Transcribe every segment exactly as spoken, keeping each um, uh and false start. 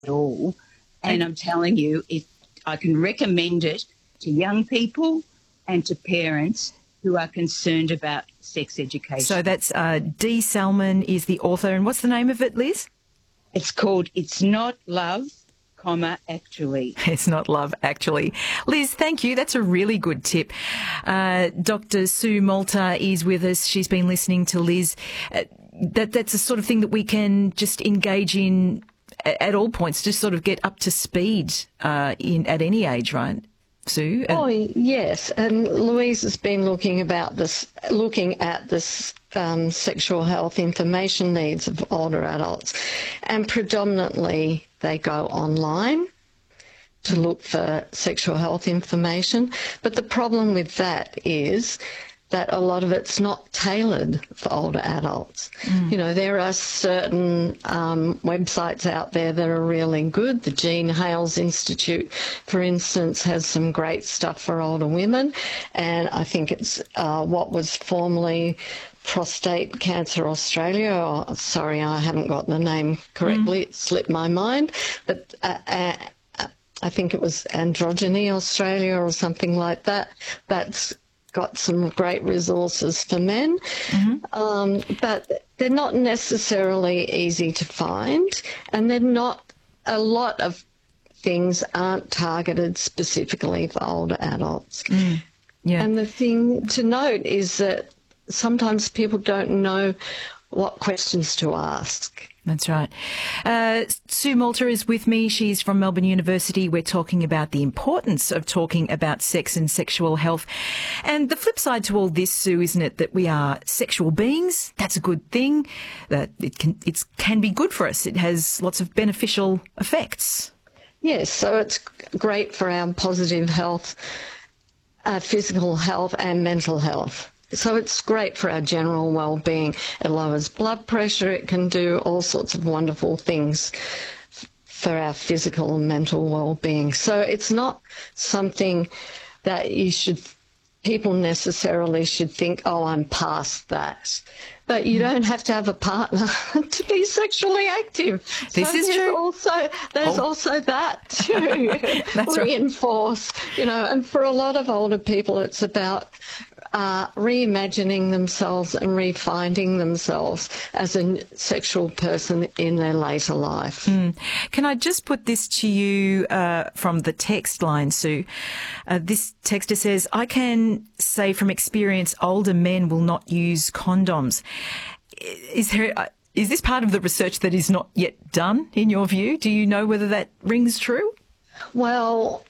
at all. And I'm telling you, if I can recommend it to young people and to parents who are concerned about sex education. So that's uh, Dee Salmon is the author. And what's the name of it, Liz? It's called It's Not Love, comma, Actually. It's Not Love, Actually. Liz, thank you. That's a really good tip. Uh, Doctor Sue Malta is with us. She's been listening to Liz. Uh, that That's the sort of thing that we can just engage in at all points, just sort of get up to speed uh, in at any age, right, Sue? Oh yes, and Louise has been looking about this, looking at this um, sexual health information needs of older adults, and predominantly they go online to look for sexual health information. But the problem with that is that a lot of it's not tailored for older adults. Mm. You know, there are certain um, websites out there that are really good. The Jean Hales Institute, for instance, has some great stuff for older women. And I think it's uh, what was formerly Prostate Cancer Australia. Oh, sorry, I haven't got the name correctly. Mm. It slipped my mind. But uh, uh, I think it was Androgyny Australia or something like that. That's got some great resources for men, mm-hmm. um, but they're not necessarily easy to find, and they're not, a lot of things aren't targeted specifically for older adults. Mm. Yeah. And the thing to note is that sometimes people don't know what questions to ask. That's right. Uh, Sue Malta is with me. She's from Melbourne University. We're talking about the importance of talking about sex and sexual health. And the flip side to all this, Sue, isn't it, that we are sexual beings? That's a good thing. That it can it can be good for us. It has lots of beneficial effects. Yes, so it's great for our positive health, uh, physical health and mental health. So it's great for our general well-being. It lowers blood pressure. It can do all sorts of wonderful things for our physical and mental well-being. So it's not something that you should, people necessarily should think, oh, I'm past that. But you don't have to have a partner to be sexually active. This so is there's true. Also, there's oh. also that too. That's Reinforce, right. You know, and for a lot of older people, it's about Uh, reimagining themselves and refinding themselves as a sexual person in their later life. Mm. Can I just put this to you uh, from the text line, Sue? Uh, this texter says, I can say from experience older men will not use condoms. Is there... Uh, Is this part of the research that is not yet done, in your view? Do you know whether that rings true? Well,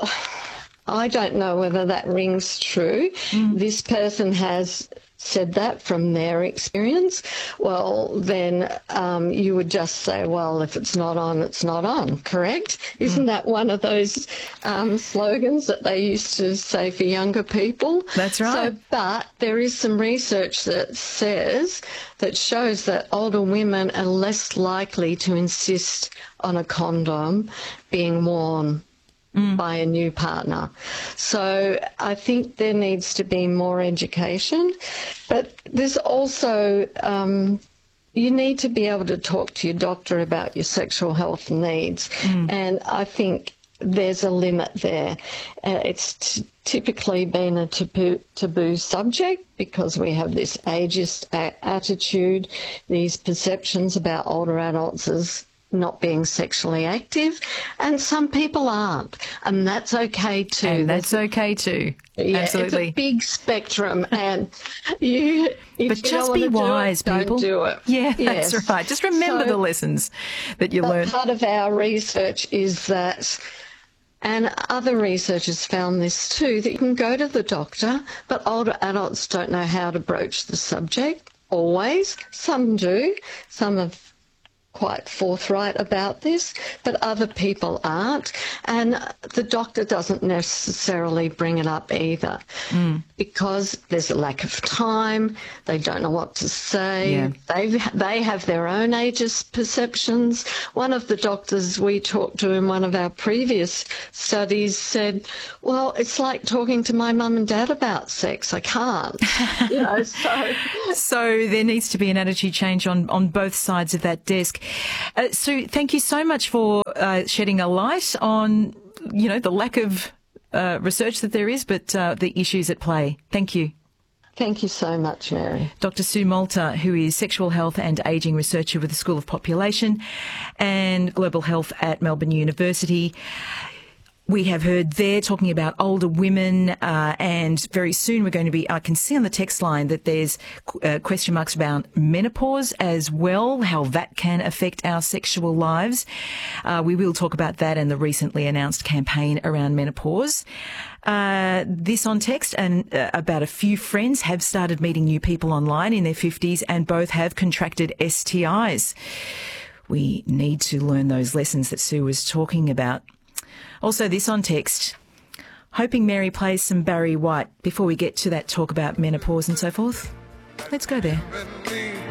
I don't know whether that rings true. Mm. This person has said that from their experience. Well, then um, you would just say, well, if it's not on, it's not on, correct? Mm. Isn't that one of those um, slogans that they used to say for younger people? That's right. So, but there is some research that says, that shows that older women are less likely to insist on a condom being worn Mm. by a new partner. So I think there needs to be more education, but there's also, um, you need to be able to talk to your doctor about your sexual health needs. Mm. And I think there's a limit there. Uh, it's t- typically been a taboo, taboo subject because we have this ageist a- attitude, these perceptions about older adults as not being sexually active, and some people aren't, and that's okay too. And that's okay too. Yeah, absolutely. It's a big spectrum, and you. If but you just don't be want to wise, do it, people. Don't do it. Yeah, yes. That's right. Just remember so, the lessons that you learn. Part of our research is that, and other researchers found this too, that you can go to the doctor, but older adults don't know how to broach the subject. Always, some do. Some have quite forthright about this, but other people aren't, and the doctor doesn't necessarily bring it up either mm. because there's a lack of time, they don't know what to say, yeah. they they have their own ageist perceptions. One of the doctors we talked to in one of our previous studies said, well, it's like talking to my mum and dad about sex, I can't. you know, so so there needs to be an attitude change on on both sides of that desk. Uh, Sue, thank you so much for uh, shedding a light on, you know, the lack of uh, research that there is, but uh, the issues at play. Thank you. Thank you so much, Mary. Doctor Sue Malta, who is sexual health and ageing researcher with the School of Population and Global Health at Melbourne University. We have heard there talking about older women, uh, and very soon we're going to be, I can see on the text line that there's uh, question marks about menopause as well, how that can affect our sexual lives. Uh, we will talk about that and the recently announced campaign around menopause. Uh, this on text, and uh, about a few friends have started meeting new people online in their fifties and both have contracted S T Is. We need to learn those lessons that Sue was talking about. Also, this on text, hoping Mary plays some Barry White before we get to that talk about menopause and so forth. Let's go there.